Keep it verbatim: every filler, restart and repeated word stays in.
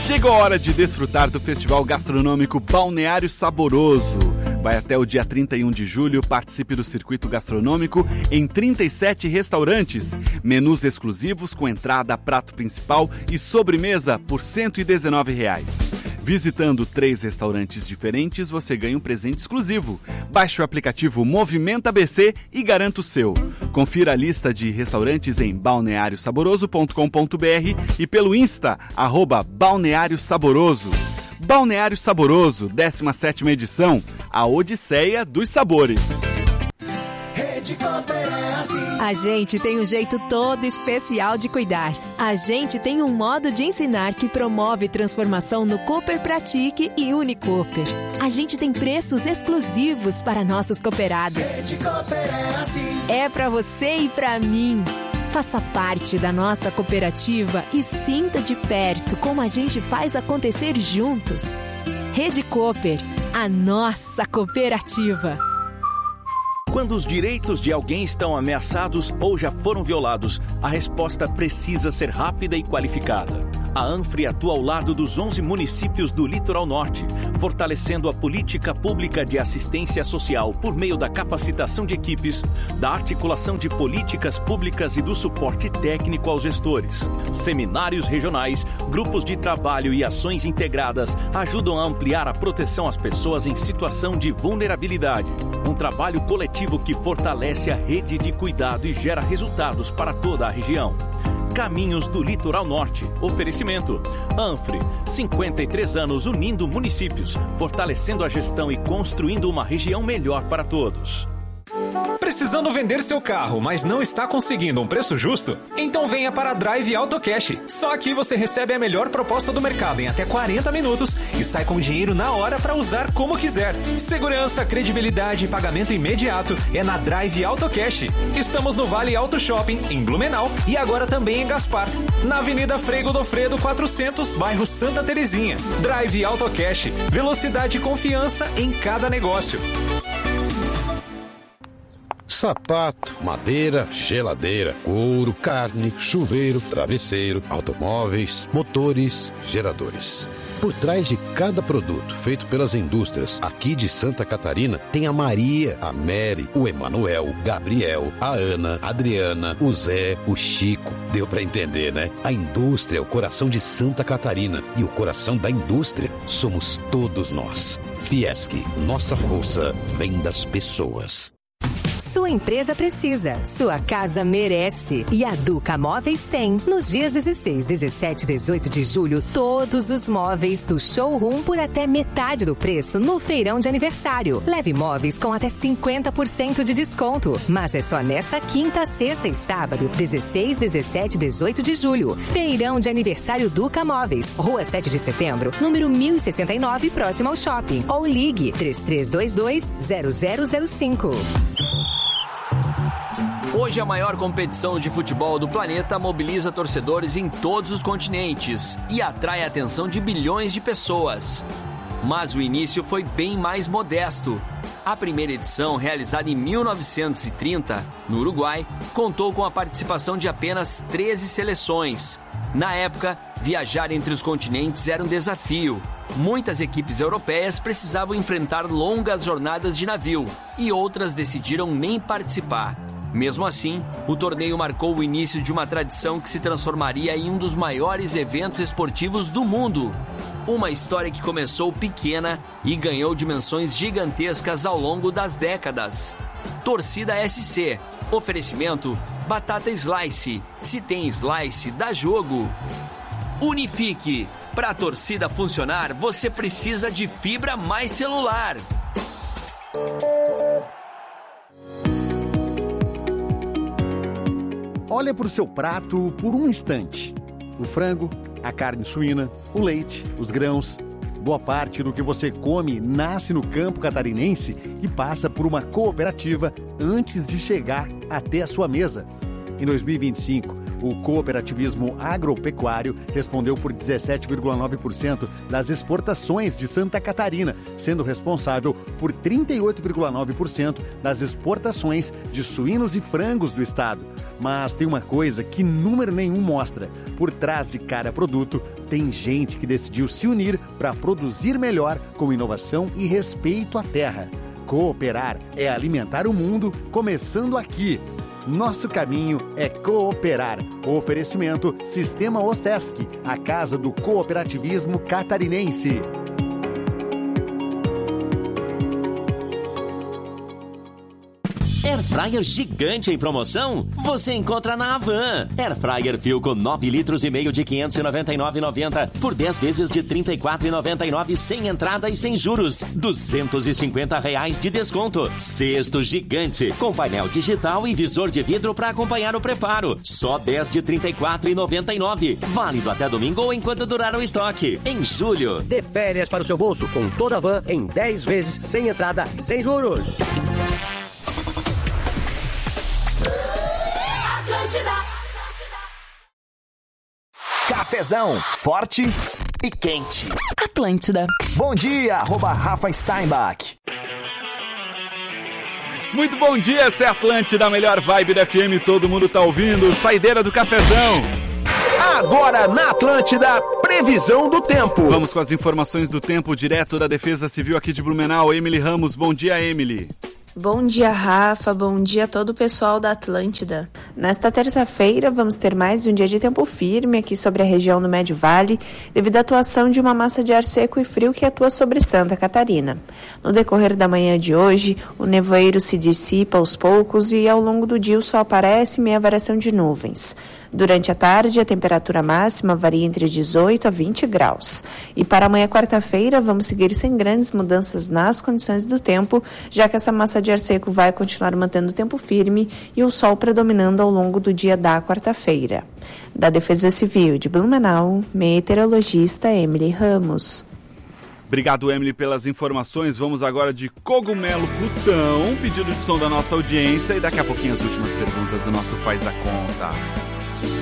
Chegou a hora de desfrutar do Festival Gastronômico Balneário Saboroso. Vai até o dia trinta e um de julho, participe do circuito gastronômico em trinta e sete restaurantes. Menus exclusivos com entrada, prato principal e sobremesa por cento e dezenove reais. Visitando três restaurantes diferentes, você ganha um presente exclusivo. Baixe o aplicativo Movimenta B C e garanta o seu. Confira a lista de restaurantes em balneário saboroso ponto com ponto b r e pelo Insta, arroba Balneário Saboroso. Balneário Saboroso, décima sétima edição, a Odisseia dos Sabores. Rede Cooper é assim. A gente tem um jeito todo especial de cuidar. A gente tem um modo de ensinar que promove transformação no Cooper Pratique e Unicooper. A gente tem preços exclusivos para nossos cooperados. Rede Cooper é assim. É para você e para mim. Faça parte da nossa cooperativa e sinta de perto como a gente faz acontecer juntos. Rede Cooper, a nossa cooperativa. Quando os direitos de alguém estão ameaçados ou já foram violados, a resposta precisa ser rápida e qualificada. A ANFRE atua ao lado dos onze municípios do Litoral Norte, fortalecendo a política pública de assistência social por meio da capacitação de equipes, da articulação de políticas públicas e do suporte técnico aos gestores. Seminários regionais, grupos de trabalho e ações integradas ajudam a ampliar a proteção às pessoas em situação de vulnerabilidade. Um trabalho coletivo que fortalece a rede de cuidado e gera resultados para toda a região. Caminhos do Litoral Norte. Oferecimento. ANFRE. cinquenta e três anos unindo municípios, fortalecendo a gestão e construindo uma região melhor para todos. Precisando vender seu carro, mas não está conseguindo um preço justo? Então venha para a Drive Auto Cash. Só aqui você recebe a melhor proposta do mercado em até quarenta minutos e sai com dinheiro na hora para usar como quiser. Segurança, credibilidade e pagamento imediato é na Drive Auto Cash. Estamos no Vale Auto Shopping, em Blumenau, e agora também em Gaspar, na Avenida Frei Godofredo quatrocentos, bairro Santa Terezinha. Drive Auto Cash. Velocidade e confiança em cada negócio. Sapato, madeira, geladeira, couro, carne, chuveiro, travesseiro, automóveis, motores, geradores. Por trás de cada produto feito pelas indústrias aqui de Santa Catarina, tem a Maria, a Mary, o Emanuel, o Gabriel, a Ana, a Adriana, o Zé, o Chico. Deu pra entender, né? A indústria é o coração de Santa Catarina e o coração da indústria somos todos nós. Fiesc, nossa força vem das pessoas. Sua empresa precisa, sua casa merece. E a Duca Móveis tem. Nos dias dezesseis, dezessete e dezoito de julho, todos os móveis do showroom por até metade do preço no feirão de aniversário. Leve móveis com até cinquenta por cento de desconto. Mas é só nessa quinta, sexta e sábado, dezesseis, dezessete e dezoito de julho. Feirão de aniversário Duca Móveis, Rua sete de setembro, número mil e sessenta e nove, próximo ao shopping. Ou ligue três três dois dois, zero zero zero cinco. Hoje a maior competição de futebol do planeta mobiliza torcedores em todos os continentes e atrai a atenção de bilhões de pessoas. Mas o início foi bem mais modesto. A primeira edição, realizada em mil novecentos e trinta, no Uruguai, contou com a participação de apenas treze seleções. Na época, viajar entre os continentes era um desafio. Muitas equipes europeias precisavam enfrentar longas jornadas de navio e outras decidiram nem participar. Mesmo assim, o torneio marcou o início de uma tradição que se transformaria em um dos maiores eventos esportivos do mundo. Uma história que começou pequena e ganhou dimensões gigantescas ao longo das décadas. Torcida S C. Oferecimento: batata slice. Se tem slice, dá jogo. Unifique. Para a torcida funcionar, você precisa de fibra mais celular. Olha para o seu prato por um instante. O frango, a carne suína, o leite, os grãos. Boa parte do que você come nasce no campo catarinense e passa por uma cooperativa antes de chegar até a sua mesa. Em dois mil e vinte e cinco, o cooperativismo agropecuário respondeu por dezessete vírgula nove por cento das exportações de Santa Catarina, sendo responsável por trinta e oito vírgula nove por cento das exportações de suínos e frangos do estado. Mas tem uma coisa que número nenhum mostra. Por trás de cada produto, tem gente que decidiu se unir para produzir melhor com inovação e respeito à terra. Cooperar é alimentar o mundo, começando aqui. Nosso caminho é cooperar. O oferecimento Sistema OSESC, a casa do cooperativismo catarinense. Airfryer gigante em promoção? Você encontra na Havan. Airfryer Philco nove litros e meio de quinhentos e noventa e nove reais e noventa centavos por dez vezes de trinta e quatro reais e noventa e nove centavos sem entrada e sem juros. duzentos e cinquenta reais de desconto. Cesto gigante com painel digital e visor de vidro para acompanhar o preparo. Só dez de trinta e quatro reais e noventa e nove centavos. Válido até domingo ou enquanto durar o estoque. Em julho. Dê férias para o seu bolso com toda a Havan em dez vezes sem entrada e sem juros. Cafezão, forte e quente. Atlântida. Bom dia, arroba Rafa Steinbach. Muito bom dia, essa é a Atlântida, a melhor vibe da F M, todo mundo tá ouvindo, saideira do cafezão. Agora na Atlântida, previsão do tempo. Vamos com as informações do tempo direto da Defesa Civil aqui de Blumenau. Emily Ramos, bom dia, Emily. Bom dia, Rafa. Bom dia a todo o pessoal da Atlântida. Nesta terça-feira, vamos ter mais um dia de tempo firme aqui sobre a região do Médio Vale, devido à atuação de uma massa de ar seco e frio que atua sobre Santa Catarina. No decorrer da manhã de hoje, o nevoeiro se dissipa aos poucos e ao longo do dia o sol aparece em meia variação de nuvens. Durante a tarde, a temperatura máxima varia entre dezoito a vinte graus. E para amanhã, quarta-feira, vamos seguir sem grandes mudanças nas condições do tempo, já que essa massa de ar seco vai continuar mantendo o tempo firme e o sol predominando ao longo do dia da quarta-feira. Da Defesa Civil de Blumenau, meteorologista Emily Ramos. Obrigado, Emily, pelas informações. Vamos agora de Cogumelo Plutão, pedido de som da nossa audiência, e daqui a pouquinho as últimas perguntas do nosso Faz a Conta.